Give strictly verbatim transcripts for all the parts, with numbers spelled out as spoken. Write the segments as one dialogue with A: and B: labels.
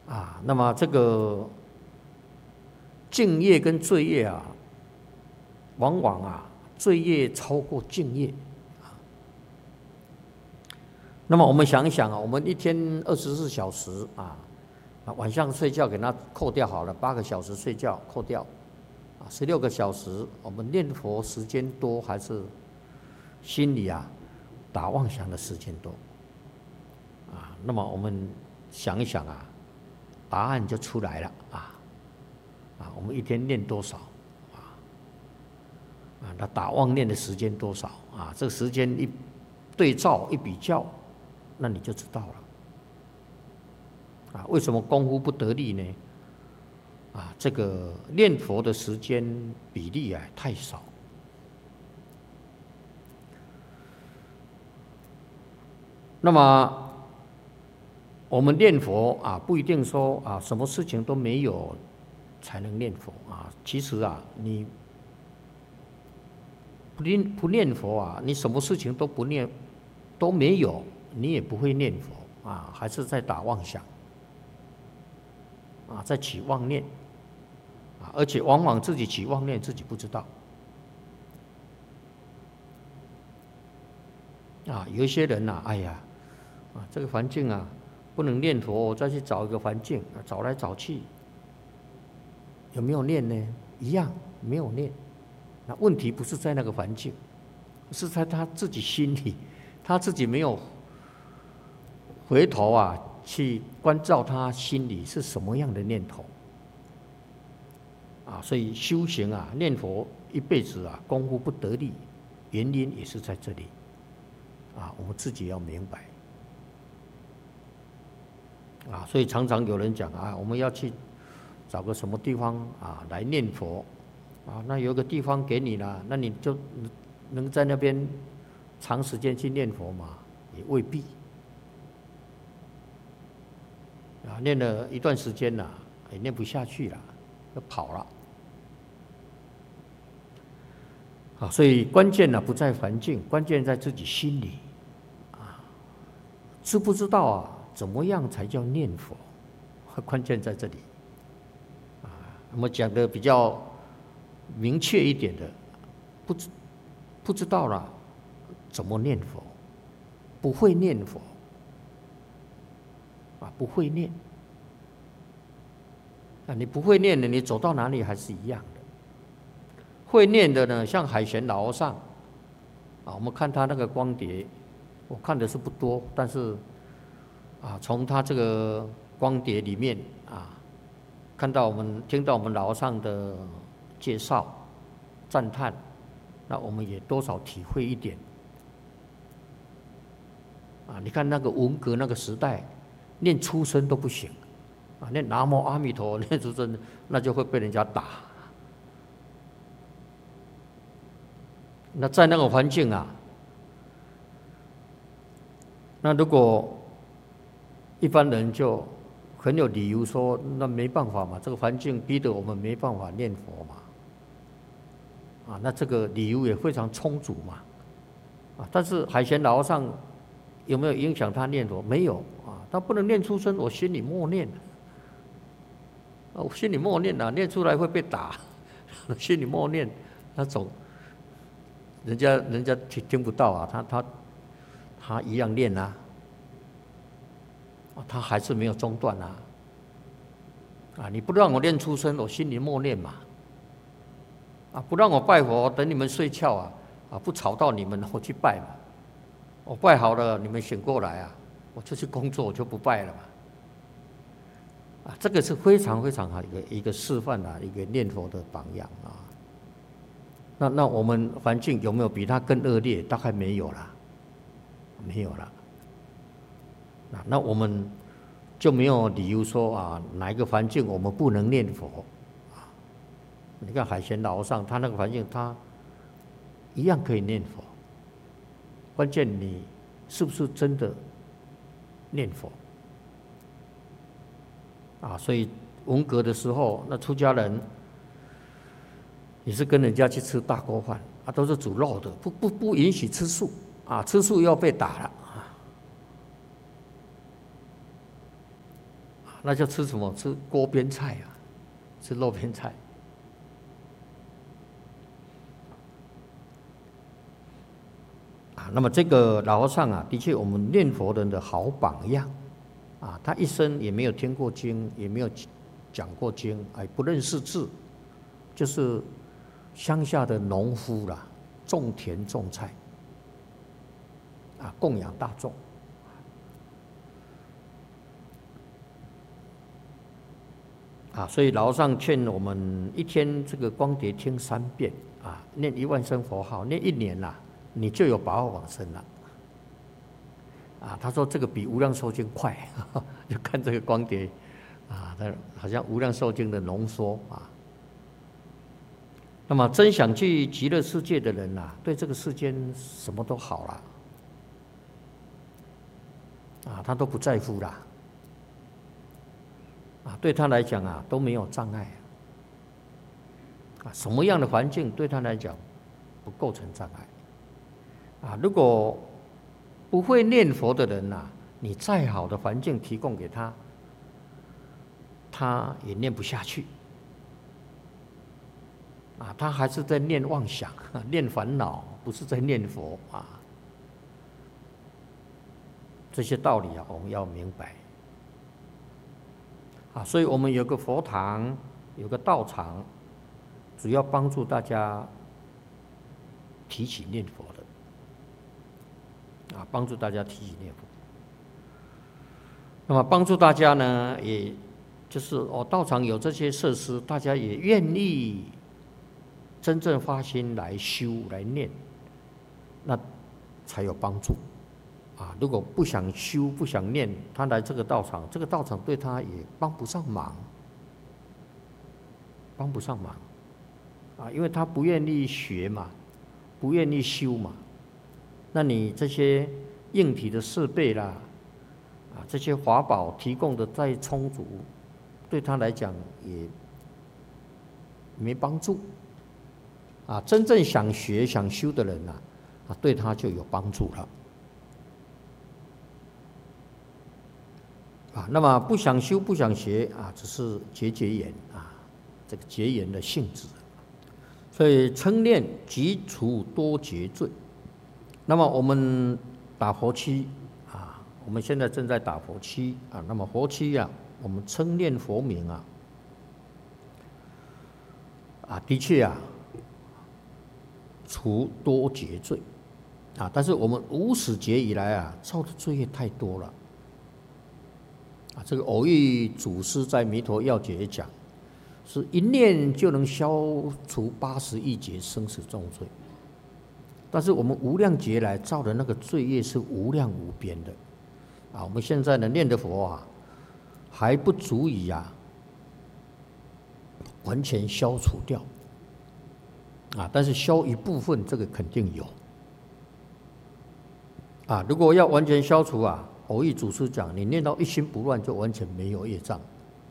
A: 啊，那么这个敬业跟罪业啊，往往啊罪业超过敬业。那么我们想一想啊，我们一天二十四小时啊，啊晚上睡觉给它扣掉好了，八个小时睡觉扣掉，啊十六个小时，我们念佛时间多还是心里啊打妄想的时间多？啊，那么我们想一想啊，答案就出来了啊啊，我们一天念多少啊啊？那打妄念的时间多少啊？这个时间一对照一比较，那你就知道了啊。为什么功夫不得力呢？啊，这个念佛的时间比例啊太少。那么我们念佛啊，不一定说啊，什么事情都没有才能念佛啊。其实啊，你不念不念佛啊，你什么事情都不念，都没有，你也不会念佛啊，还是在打妄想啊，在起妄念啊，而且往往自己起妄念自己不知道啊。有一些人呐、啊，哎呀，啊，这个环境啊。不能念佛，我再去找一个环境，找来找去，有没有念呢？一样没有念。那问题不是在那个环境，是在他自己心里，他自己没有回头啊，去关照他心里是什么样的念头啊。所以修行啊，念佛一辈子啊，功夫不得力，原因也是在这里啊，我们自己要明白。啊，所以常常有人讲啊，我们要去找个什么地方啊来念佛，啊，那有个地方给你了，那你就能在那边长时间去念佛吗？也未必。啊，念了一段时间了，也念不下去了，就跑了。啊，所以关键呢不在环境，关键在自己心里，啊，知不知道啊？怎么样才叫念佛？关键在这里啊。我们讲的比较明确一点的，不知不知道了怎么念佛，不会念佛啊，不会念啊，你不会念的，你走到哪里还是一样的。会念的呢，像海贤老和尚啊，我们看他那个光碟，我看的是不多，但是。啊，从他这个光碟里面啊，看到我们听到我们老和尚的介绍、赞叹，那我们也多少体会一点。啊，你看那个文革那个时代，念出声都不行，啊，念南无阿弥陀念出声，那就会被人家打。那在那个环境啊，那如果一般人就很有理由说，那没办法嘛，这个环境逼得我们没办法念佛嘛，啊，那这个理由也非常充足嘛，啊，但是海贤老和尚有没有影响他念佛？没有啊，他不能念出声，我心里默念，啊，我心里默念啊，念出来会被打，心里默念，那种人家人家听听不到啊，他他他一样念啊。他还是没有中断啊！啊，你不让我念出声，我心里默念嘛。啊，不让我拜佛，等你们睡觉啊，啊，不吵到你们，我去拜嘛。我拜好了，你们醒过来啊，我就去工作，我就不拜了嘛。啊，这个是非常非常好一个一个示范啊，一个念佛的榜样啊。那那我们环境有没有比他更恶劣？大概没有啦，没有啦。啊，那我们就没有理由说啊，哪一个环境我们不能念佛啊？你看海贤老和尚，他那个环境，他一样可以念佛。关键你是不是真的念佛啊？所以文革的时候，那出家人也是跟人家去吃大锅饭啊，都是煮肉的，不不不允许吃素啊，吃素要被打了。 那就吃什么？吃锅边菜啊，吃肉边菜。啊，那么这个老和尚啊，的确我们念佛人的好榜样。啊，他一生也没有听过经，也没有讲过经，哎，不认识字，就是乡下的农夫啦，种田种菜，啊，供养大众。啊，所以老和尚劝我们一天这个光碟听三遍，啊，念一万声佛号，念一年啦，你就有把握往生了。啊，他说这个比无量寿经快，呵呵就看这个光碟，啊，它好像无量寿经的浓缩啊。那么真想去极乐世界的人呐、啊，对这个世间什么都好了，啊，他都不在乎啦，啊，对他来讲啊都没有障碍，啊，什么样的环境对他来讲不构成障碍，啊，如果不会念佛的人呐、啊，你再好的环境提供给他，他也念不下去。啊，他还是在念妄想、念烦恼，不是在念佛啊。这些道理啊，我们要明白。啊，所以我们有个佛堂，有个道场，主要帮助大家提起念佛的。啊，帮助大家提起念佛。那么帮助大家呢，也就是哦，道场有这些设施，大家也愿意真正发心来修来念，那才有帮助。啊，如果不想修不想念，他来这个道场，这个道场对他也帮不上忙，帮不上忙。啊，因为他不愿意学嘛，不愿意修嘛。那你这些硬体的设备啦，啊，这些法宝提供的再充足，对他来讲也没帮助。啊，真正想学想修的人呐、啊，啊，对他就有帮助了。啊，那么不想修不想学啊，只是结结缘啊，这个结缘的性质。所以称念即除多劫罪。那么我们打佛七啊，我们现在正在打佛七啊。那么佛七啊，我们称念佛名啊，啊，的确啊，除多劫罪啊。但是我们无始劫以来啊，造的罪业太多了啊。这个偶遇祖师在《弥陀要解》也讲，是一念就能消除八十亿劫生死重罪。但是我们无量劫来造的那个罪业是无量无边的，啊，我们现在呢念的佛啊，还不足以啊完全消除掉，啊，但是消一部分这个肯定有，啊，如果要完全消除啊，偶遇祖师讲，你念到一心不乱就完全没有业障，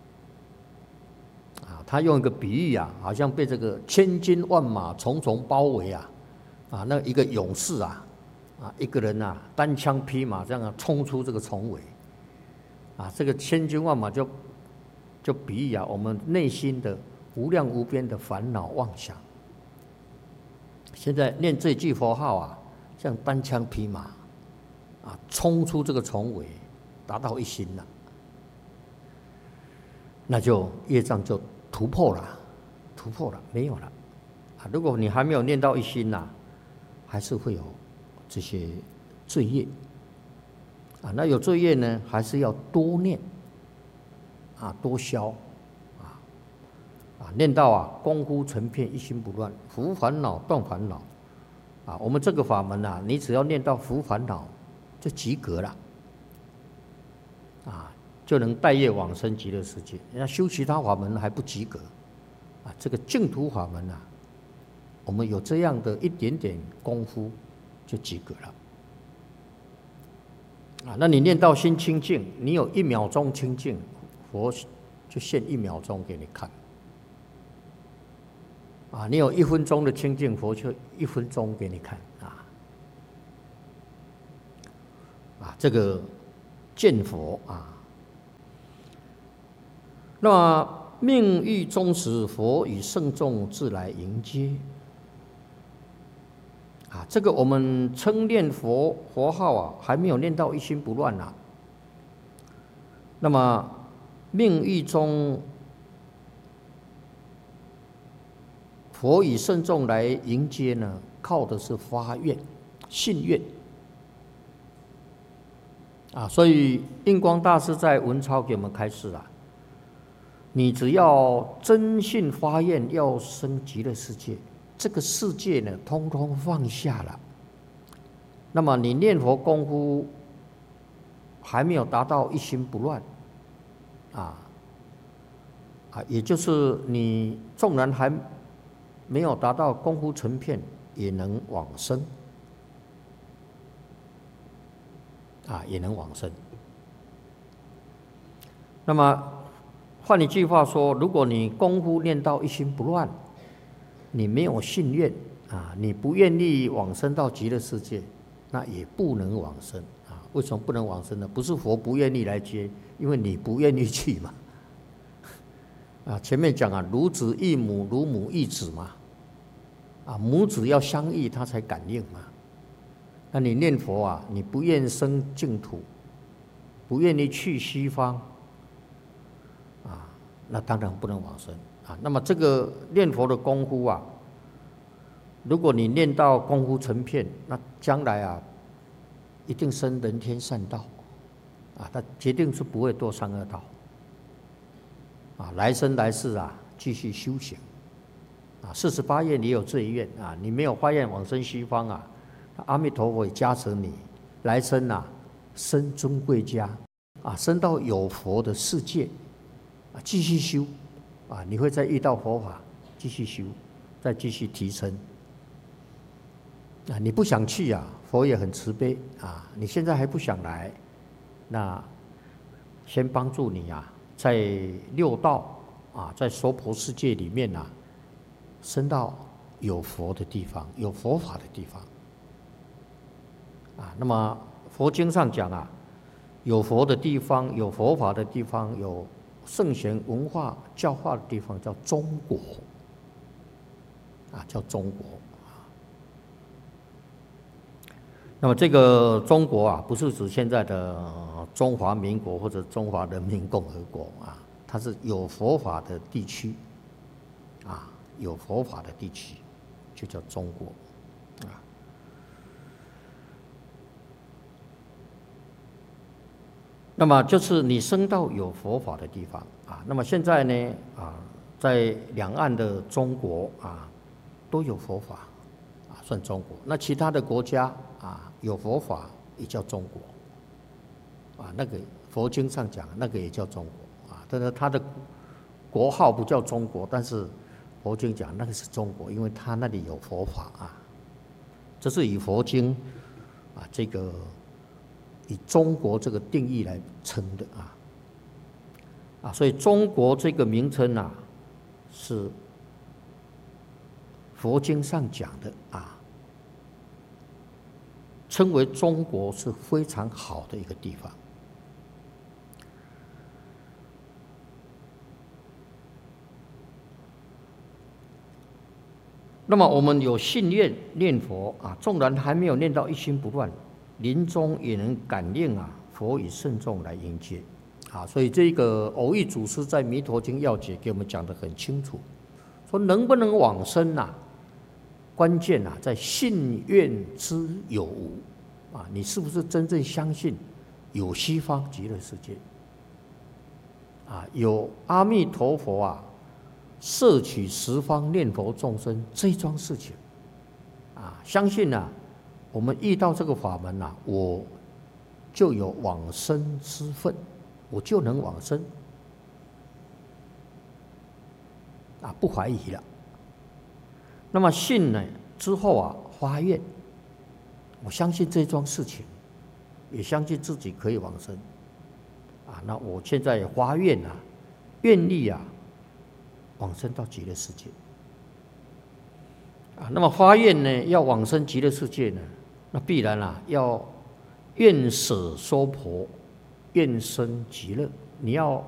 A: 啊，他用一个比喻啊，好像被这个千军万马重重包围啊。啊，那一个勇士啊，啊，一个人啊，单枪匹马这样啊冲出这个重围，啊，这个千军万马就就比喻啊，我们内心的无量无边的烦恼妄想。现在念这句佛号啊，像单枪匹马，啊，冲出这个重围，达到一心了，那就业障就突破了，突破了，没有了。啊，如果你还没有念到一心呐、啊，还是会有这些罪业啊。那有罪业呢，还是要多念啊，多消啊啊，念到啊，功夫成片，一心不乱，伏烦恼，断烦恼啊。我们这个法门啊，你只要念到伏烦恼，就及格了啊，就能带业往生极乐世界。人家修其他法门还不及格啊，这个净土法门啊。我们有这样的一点点功夫，就及格了啊。那你念到心清净，你有一秒钟清净，佛就现一秒钟给你看啊。你有一分钟的清净，佛就一分钟给你看啊。啊，这个见佛啊， 那么命欲终时，佛与圣众自来迎接。啊，这个我们称念佛佛号啊，还没有念到一心不乱呐、啊。那么命欲中，佛与圣众来迎接呢，靠的是发愿、信愿。啊，所以印光大师在文钞给我们开示啊，你只要真信发愿要生极乐世界，这个世界呢，通通放下了。那么你念佛功夫还没有达到一心不乱，啊啊，也就是你纵然还没有达到功夫成片，也能往生。啊，也能往生。那么换一句话说，如果你功夫念到一心不乱，你没有信愿啊，你不愿意往生到极乐世界，那也不能往生啊。为什么不能往生呢？不是佛不愿意来接，因为你不愿意去嘛。啊，前面讲啊，如子忆母，如母忆子嘛。啊，母子要相忆，他才感应嘛。那你念佛啊，你不愿生净土，不愿意去西方，啊，那当然不能往生啊。那么这个念佛的功夫啊，如果你念到功夫成片，那将来啊，一定生人天善道，啊，他决定是不会堕三恶道，啊，来生来世啊，继续修行，啊，四十八愿也有这一愿啊，你没有发愿往生西方啊。阿弥陀佛也加持你，来生啊，生尊贵家，啊，生到有佛的世界，啊，继续修，啊，你会再遇到佛法，继续修，再继续提升。啊，你不想去啊，佛也很慈悲啊，你现在还不想来，那先帮助你啊，在六道啊，在娑婆世界里面啊，升到有佛的地方，有佛法的地方。啊，那么佛经上讲啊，有佛的地方，有佛法的地方，有圣贤文化教化的地方，叫中国。啊，叫中国。那么这个中国啊，不是指现在的中华民国或者中华人民共和国啊，它是有佛法的地区，啊，有佛法的地区，就叫中国。啊。那么就是你升到有佛法的地方啊。那么现在呢啊，在两岸的中国啊，都有佛法啊，算中国。那其他的国家啊，有佛法也叫中国啊。那个佛经上讲，那个也叫中国啊。但是它的国号不叫中国，但是佛经讲那个是中国，因为它那里有佛法啊。这是以佛经啊这个。以中国这个定义来称的啊，啊，所以中国这个名称啊，是佛经上讲的啊，称为中国是非常好的一个地方。那么我们有信愿念佛啊，纵然还没有念到一心不乱。临终也能感应啊，佛与圣众来迎接，啊，所以这个偶益祖师在《弥陀经要解》给我们讲得很清楚，说能不能往生啊，关键啊在信愿之有无，啊，你是不是真正相信有西方极乐世界，啊，有阿弥陀佛啊，摄取十方念佛众生这桩事情，啊，相信啊。我们遇到这个法门啊，我就有往生之分，我就能往生啊，不怀疑了。那么信呢之后啊，发愿，我相信这桩事情，也相信自己可以往生啊。那我现在发愿啊，愿力啊，往生到极乐世界啊。那么发愿呢，要往生极乐世界呢？那必然啊，要愿舍娑婆，愿生极乐。你要